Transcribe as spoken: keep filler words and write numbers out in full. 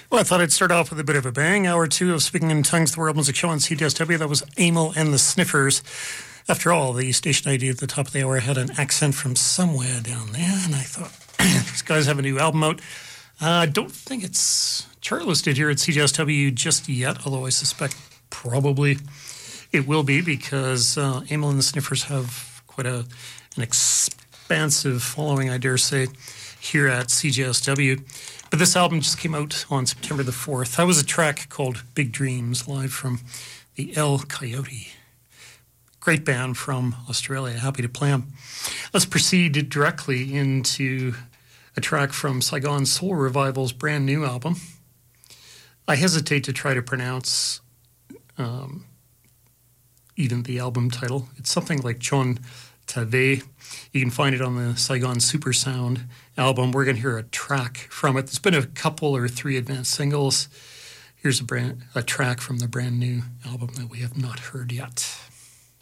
Well, I thought I'd start off with a bit of a bang. Hour two of Speaking in Tongues, the World Music Show on C J S W. That was Emil and the Sniffers. After all, the station I D at the top of the hour had an accent from somewhere down there, and I thought, these guys have a new album out. Uh, I don't think it's chartlisted here at C J S W just yet, although I suspect probably it will be, because uh, Emil and the Sniffers have quite a an expansive following, I dare say, here at C J S W. But this album just came out on September the fourth. That was a track called Big Dreams, live from the El Coyote. Great band from Australia. Happy to play them. Let's proceed directly into a track from Saigon Soul Revival's brand new album. I hesitate to try to pronounce um, even the album title. It's something like Chon Tave. You can find it on the Saigon Super Sound album. We're going to hear a track from it. There's been a couple or three advanced singles. Here's a, brand, a track from the brand new album that we have not heard yet.